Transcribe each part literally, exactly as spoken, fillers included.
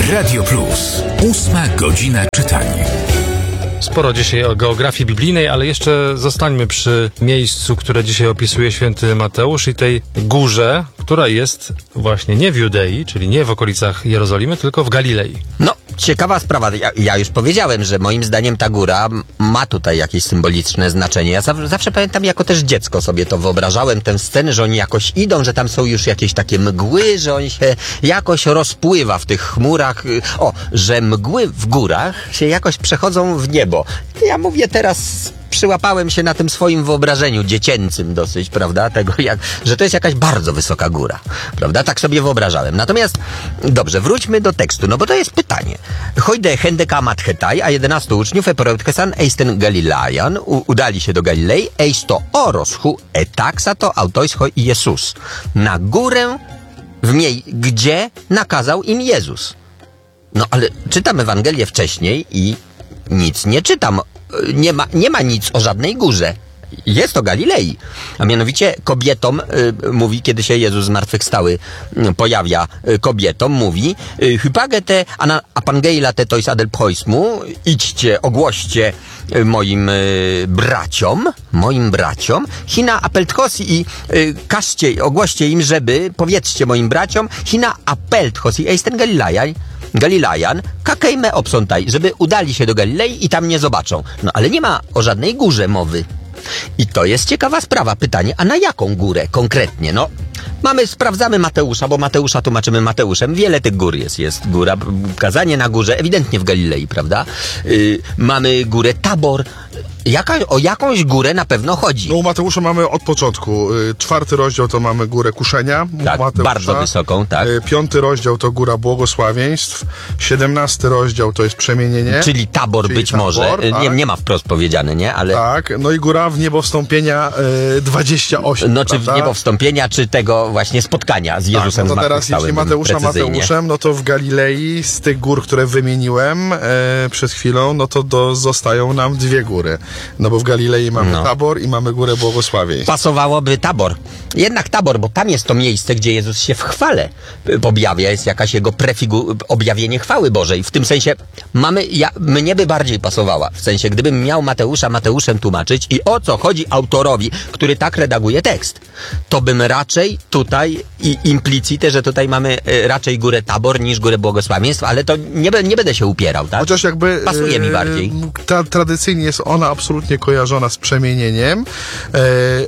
Radio Plus. Ósma godzina czytania. Sporo dzisiaj o geografii biblijnej, ale jeszcze zostańmy przy miejscu, które dzisiaj opisuje święty Mateusz i tej górze, która jest właśnie nie w Judei, czyli nie w okolicach Jerozolimy, tylko w Galilei. No, ciekawa sprawa. Ja, ja już powiedziałem, że moim zdaniem ta góra ma tutaj jakieś symboliczne znaczenie. Ja zawsze, zawsze pamiętam, jako też dziecko sobie to wyobrażałem, tę scenę, że oni jakoś idą, że tam są już jakieś takie mgły, że on się jakoś rozpływa w tych chmurach. O, że mgły w górach się jakoś przechodzą w niebo. Ja mówię teraz... Przyłapałem się na tym swoim wyobrażeniu dziecięcym dosyć, prawda, tego jak, że to jest jakaś bardzo wysoka góra, prawda, tak sobie wyobrażałem. Natomiast, dobrze, wróćmy do tekstu, no bo to jest pytanie. Hojde hendeka matchetaj, a jedenastu uczniów eporeutkhesan eisten Galilean, udali się do Galilei, eisto oroschu etaksato autoischo Jezus. Na górę, w mniej, gdzie nakazał im Jezus. No ale czytam Ewangelię wcześniej i nic nie czytam. Nie ma, nie ma nic o żadnej górze. Jest to Galilei. A mianowicie kobietom y, mówi, kiedy się Jezus zmartwychwstały y, pojawia y, kobietom, mówi Hypagete apangeila te tois adel poismu, idźcie, ogłoście y, moim y, braciom, moim braciom, hina apeltchosi i y, każcie, ogłoście im, żeby, powiedzcie moim braciom, hina apeltchosi eisten Galilei, Galilejan, kakejme obsątaj, żeby udali się do Galilei i tam nie zobaczą. No ale nie ma o żadnej górze mowy. I to jest ciekawa sprawa. Pytanie, a na jaką górę konkretnie? No, mamy, sprawdzamy Mateusza, bo Mateusza tłumaczymy Mateuszem. Wiele tych gór jest. Jest góra, kazanie na górze, ewidentnie w Galilei, prawda? Yy, mamy górę Tabor. Jaka, o jakąś górę na pewno chodzi. No u Mateusza mamy od początku. Czwarty rozdział to mamy górę Kuszenia. Tak, bardzo wysoką, tak. Piąty rozdział to góra błogosławieństw. Siedemnasty rozdział to jest przemienienie. Czyli Tabor Czyli być tabor, może. tak. Nie, nie ma wprost powiedziane, nie? Ale... Tak, no i góra w niebo wstąpienia y, dwadzieścia osiem. No prawda? czy w niebo wstąpienia, czy tego właśnie spotkania z Jezusem tak, no to teraz jeśli Mateusza Mateuszem, no to w Galilei z tych gór, które wymieniłem e, przed chwilą, no to do, zostają nam dwie góry. No bo w Galilei mamy no. Tabor i mamy górę błogosławieństw. Pasowałoby Tabor. Jednak Tabor, bo tam jest to miejsce, gdzie Jezus się w chwale objawia. Jest jakaś jego prefigu, objawienie chwały Bożej. W tym sensie mamy, ja, mnie by bardziej pasowała. W sensie, gdybym miał Mateusza Mateuszem tłumaczyć i o co chodzi autorowi, który tak redaguje tekst, to bym raczej tutaj i implicite, że tutaj mamy e, raczej górę Tabor niż górę błogosławieństw, ale to nie, nie będę się upierał, tak? Chociaż jakby pasuje mi bardziej. Ta, tradycyjnie jest ona absolutnie kojarzona z przemienieniem. E,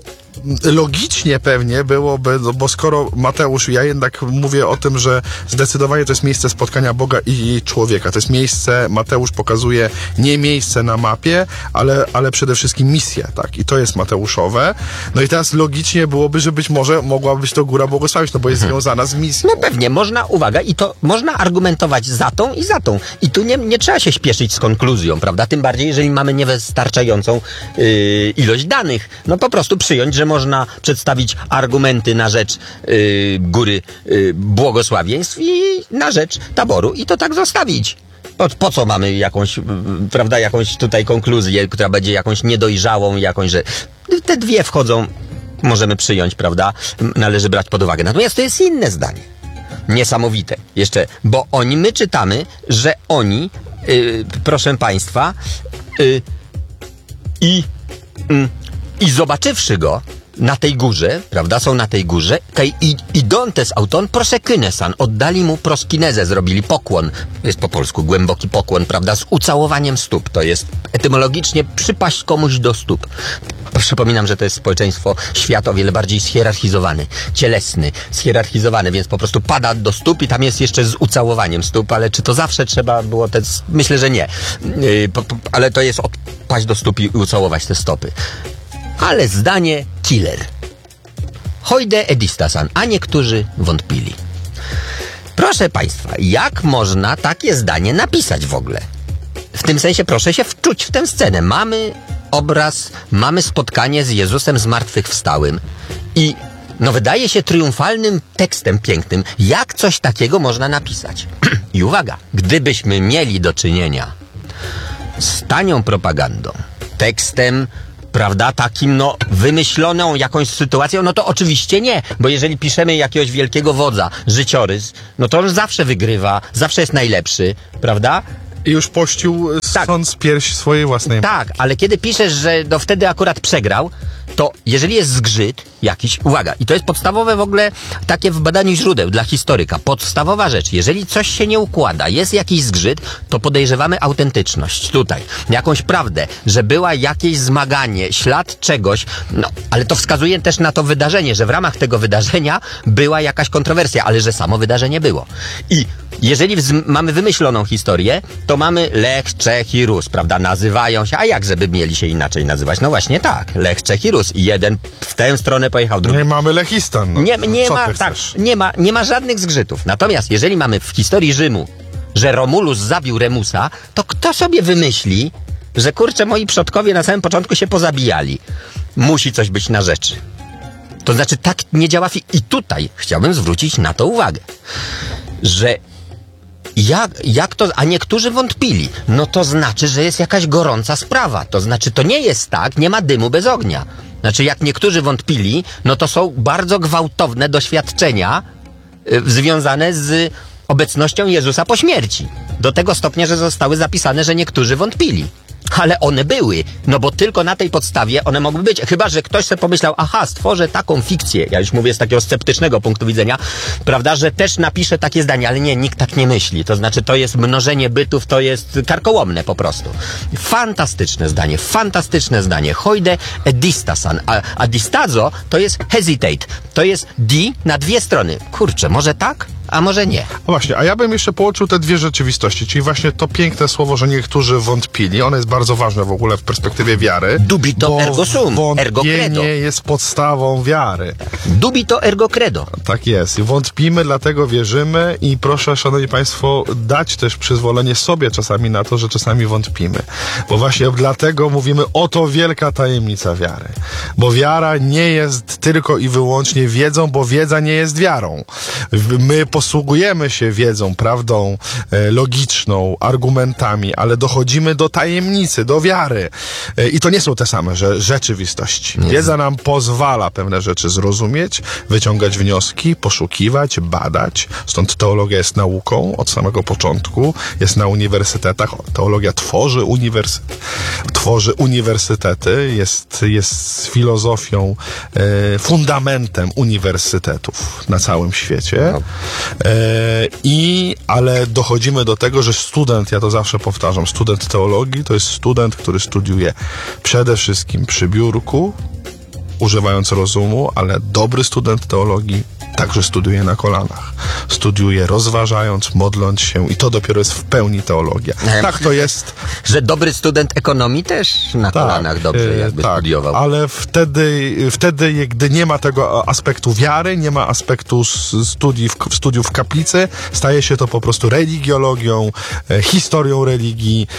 Logicznie pewnie byłoby, bo skoro Mateusz, ja jednak mówię o tym, że zdecydowanie to jest miejsce spotkania Boga i człowieka. To jest miejsce, Mateusz pokazuje nie miejsce na mapie, ale, ale przede wszystkim misję, tak? I to jest mateuszowe. No i teraz logicznie byłoby, że być może mogła być to góra błogosławić, no bo jest hmm. związana z misją. No pewnie, można, uwaga, i to można argumentować za tą i za tą. I tu nie, nie trzeba się śpieszyć z konkluzją, prawda? Tym bardziej, jeżeli mamy niewystarczającą yy, ilość danych. No po prostu przyjąć, że można przedstawić argumenty na rzecz yy, góry yy, błogosławieństw i na rzecz Taboru i to tak zostawić. Po, po co mamy jakąś, yy, prawda, jakąś tutaj konkluzję, która będzie jakąś niedojrzałą, jakąś, że te dwie wchodzą, możemy przyjąć, prawda, należy brać pod uwagę. Natomiast to jest inne zdanie. Niesamowite. Jeszcze, bo oni, my czytamy, że oni, yy, proszę Państwa, yy, i, yy, i zobaczywszy go, na tej górze, prawda, są na tej górze, kaj idontes auton prosekynesan, oddali mu proskinezę, zrobili pokłon, jest po polsku głęboki pokłon, prawda, z ucałowaniem stóp, to jest etymologicznie przypaść komuś do stóp. Przypominam, że to jest społeczeństwo, świat o wiele bardziej schierarchizowany, cielesny, schierarchizowany, więc po prostu pada do stóp i tam jest jeszcze z ucałowaniem stóp, ale czy to zawsze trzeba było te, myślę, że nie, yy, po, po, ale to jest odpaść do stóp i ucałować te stopy. Ale zdanie killer. Hojde edistasan, a niektórzy wątpili. Proszę Państwa, jak można takie zdanie napisać w ogóle? W tym sensie proszę się wczuć w tę scenę. Mamy obraz, mamy spotkanie z Jezusem zmartwychwstałym i no wydaje się triumfalnym tekstem pięknym. Jak coś takiego można napisać? I uwaga, gdybyśmy mieli do czynienia z tanią propagandą, tekstem prawda, takim no wymyśloną jakąś sytuacją, no to oczywiście nie, bo jeżeli piszemy jakiegoś wielkiego wodza, życiorys, no to on zawsze wygrywa, zawsze jest najlepszy, prawda? I już pościł Tak. sąc pierś swojej własnej. Tak, ale kiedy piszesz, że no wtedy akurat przegrał, to jeżeli jest zgrzyt jakiś, uwaga, i to jest podstawowe w ogóle takie w badaniu źródeł dla historyka, podstawowa rzecz, jeżeli coś się nie układa, jest jakiś zgrzyt, to podejrzewamy autentyczność tutaj, jakąś prawdę, że była jakieś zmaganie, ślad czegoś, no, ale to wskazuje też na to wydarzenie, że w ramach tego wydarzenia była jakaś kontrowersja, ale że samo wydarzenie było. I jeżeli wz- mamy wymyśloną historię, to mamy Lech, Czech i Rus, prawda? Nazywają się, a jak żeby mieli się inaczej nazywać? No właśnie tak, Lech, Czech i Rus. I jeden w tę stronę pojechał, drugi. No i mamy Lechistan. No. Nie, nie Co ma, ty tak, chcesz? nie ma, nie ma żadnych zgrzytów. Natomiast jeżeli mamy w historii Rzymu, że Romulus zabił Remusa, to kto sobie wymyśli, że kurczę, moi przodkowie na samym początku się pozabijali? Musi coś być na rzeczy. To znaczy tak nie działa fi- i tutaj chciałbym zwrócić na to uwagę, że Jak, jak to, a niektórzy wątpili, no to znaczy, że jest jakaś gorąca sprawa. To znaczy, to nie jest tak, nie ma dymu bez ognia. Znaczy, jak niektórzy wątpili, no to są bardzo gwałtowne doświadczenia y, związane z obecnością Jezusa po śmierci. Do tego stopnia, że zostały zapisane, że niektórzy wątpili. Ale one były, no bo tylko na tej podstawie one mogły być. Chyba że ktoś sobie pomyślał, aha, stworzę taką fikcję, ja już mówię z takiego sceptycznego punktu widzenia, prawda, że też napiszę takie zdanie, ale nie, nikt tak nie myśli. To znaczy, to jest mnożenie bytów, to jest karkołomne po prostu. Fantastyczne zdanie, fantastyczne zdanie. Hojde edistasan, a, a distazo to jest hesitate, to jest di na dwie strony. Kurczę, może tak, a może nie. No właśnie, a ja bym jeszcze połączył te dwie rzeczywistości, czyli właśnie to piękne słowo, że niektórzy wątpili, ono jest bardzo ważne w ogóle w perspektywie wiary. Dubito bo ergo sum, ergo credo. wątpienie jest podstawą wiary. Dubito ergo credo. Tak jest. I wątpimy, dlatego wierzymy i proszę, szanowni państwo, dać też przyzwolenie sobie czasami na to, że czasami wątpimy. Bo właśnie dlatego mówimy, oto wielka tajemnica wiary. Bo wiara nie jest tylko i wyłącznie wiedzą, bo wiedza nie jest wiarą. My posługujemy się wiedzą, prawdą e, logiczną, argumentami, ale dochodzimy do tajemnicy, do wiary. E, I to nie są te same że, rzeczywistości. Nie. Wiedza nam pozwala pewne rzeczy zrozumieć, wyciągać wnioski, poszukiwać, badać. Stąd teologia jest nauką od samego początku. Jest na uniwersytetach. Teologia tworzy uniwersytet, tworzy uniwersytety, jest, jest filozofią, e, fundamentem uniwersytetów na całym świecie. No. E, I, ale dochodzimy do tego, że student, ja to zawsze powtarzam, student teologii to jest student, który studiuje przede wszystkim przy biurku, używając rozumu, ale dobry student teologii także studiuje na kolanach. Studiuje rozważając, modląc się i to dopiero jest w pełni teologia. Em. Tak to jest. Że dobry student ekonomii też na kolanach dobrze e, jakby tak, studiował. ale wtedy, wtedy, gdy nie ma tego aspektu wiary, nie ma aspektu s- studii w, studiów w kaplicy, staje się to po prostu religiologią, e, historią religii,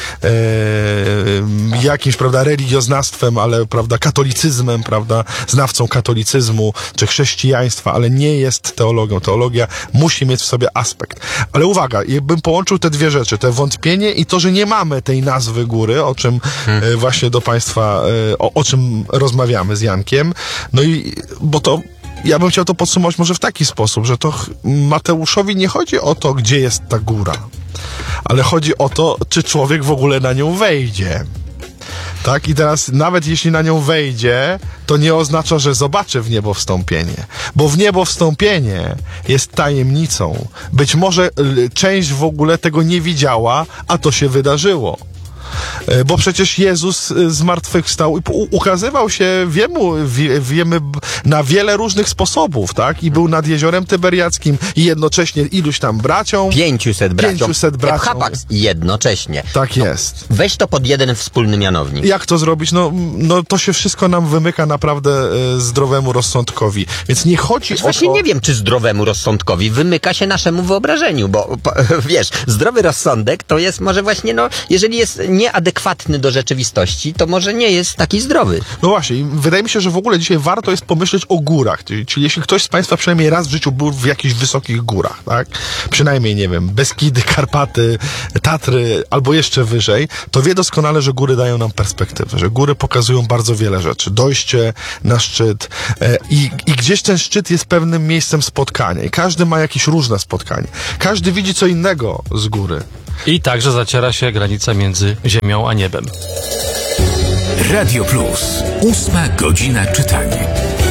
e, jakimś, prawda, religioznawstwem, ale, prawda, katolicyzmem, prawda, znawcą katolicyzmu czy chrześcijaństwa, ale nie jest teologią. Teologia musi mieć w sobie aspekt. Ale uwaga, jakbym połączył te dwie rzeczy, te wątpienie i to, że nie mamy tej nazwy góry, o czym hmm. e, właśnie do Państwa, e, o, o czym rozmawiamy z Jankiem. No i, bo to, ja bym chciał to podsumować może w taki sposób, że to ch- Mateuszowi nie chodzi o to, gdzie jest ta góra, ale chodzi o to, czy człowiek w ogóle na nią wejdzie. Tak? I teraz nawet jeśli na nią wejdzie, to nie oznacza, że zobaczy w niebo wstąpienie. Bo w niebo wstąpienie jest tajemnicą. Być może y, część w ogóle tego nie widziała, a to się wydarzyło. E, Bo przecież Jezus y, zmartwychwstał i u- ukazywał się wiemu, wie, wiemy b- na wiele różnych sposobów, tak? I był nad jeziorem Tyberiackim i jednocześnie iluś tam braciom. Pięciuset braciom. Pięciuset braciom. Epchapax jednocześnie. Tak jest. Weź to pod jeden wspólny mianownik. Jak to zrobić? No, no to się wszystko nam wymyka naprawdę e, zdrowemu rozsądkowi. Więc nie chodzi o Właśnie to... nie wiem, czy zdrowemu rozsądkowi wymyka się naszemu wyobrażeniu, bo po, wiesz, zdrowy rozsądek to jest może właśnie, no, jeżeli jest nie nieadekwatny do rzeczywistości, to może nie jest taki zdrowy. No właśnie, i wydaje mi się, że w ogóle dzisiaj warto jest pomyśleć o górach. Czyli, czyli jeśli ktoś z Państwa przynajmniej raz w życiu był w jakichś wysokich górach, tak? Przynajmniej, nie wiem, Beskidy, Karpaty, Tatry albo jeszcze wyżej, to wie doskonale, że góry dają nam perspektywę, że góry pokazują bardzo wiele rzeczy. Dojście na szczyt e, i, i gdzieś ten szczyt jest pewnym miejscem spotkania i każdy ma jakieś różne spotkanie. Każdy widzi co innego z góry. I także zaciera się granica między ziemią a niebem. Radio Plus. Ósma godzina czytania.